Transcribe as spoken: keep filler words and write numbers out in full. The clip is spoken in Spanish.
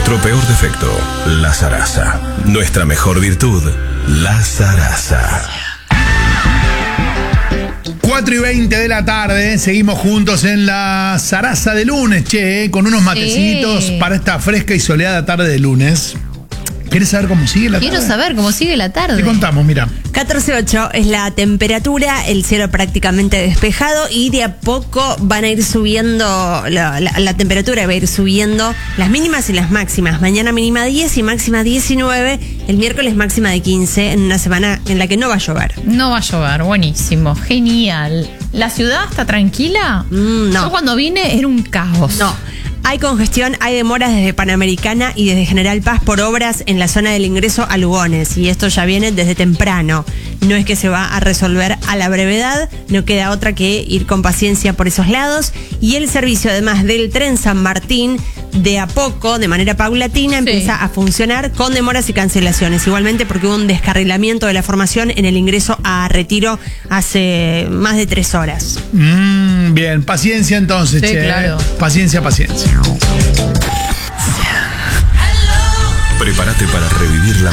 Nuestro peor defecto, la zaraza. Nuestra mejor virtud, la zaraza. cuatro y veinte de la tarde, seguimos juntos en la zaraza de lunes, che, eh, con unos matecitos Sí. para esta fresca y soleada tarde de lunes. ¿Quieres saber cómo sigue la tarde? Quiero saber cómo sigue la tarde. Te contamos, mira. catorce punto ocho es la temperatura, el cielo prácticamente despejado y de a poco van a ir subiendo, la, la, la temperatura va a ir subiendo las mínimas y las máximas. Mañana mínima diez y máxima diecinueve, el miércoles máxima de quince, en una semana en la que no va a llover. No va a llover, buenísimo, genial. ¿La ciudad está tranquila? Mm, no. Yo cuando vine era un caos. No. Hay congestión, hay demoras desde Panamericana y desde General Paz por obras en la zona del ingreso a Lugones. Y esto ya viene desde temprano. No es que se va a resolver a la brevedad, no queda otra que ir con paciencia por esos lados. Y el servicio, además del tren San Martín, de a poco, de manera paulatina, Sí. empieza a funcionar con demoras y cancelaciones. Igualmente porque hubo un descarrilamiento de la formación en el ingreso a Retiro hace más de tres horas. Mm, bien, paciencia entonces, Sí, che. claro. Paciencia, paciencia. Prepárate para revivir la